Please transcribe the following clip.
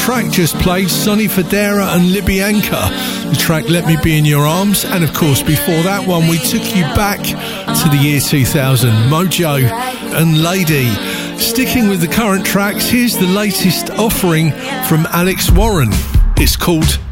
track just played, Sonny Fodera and Libyanka. The track Let Me Be In Your Arms. And of course, before that one, we took you back to the year 2000, Mojo and Lady. Sticking with the current tracks, here's the latest offering from Alex Warren. It's called